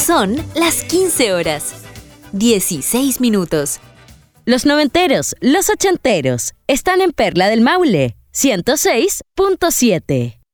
Son las 15 horas, 16 minutos. Los noventeros, los ochenteros, están en Perla del Maule, 106.7.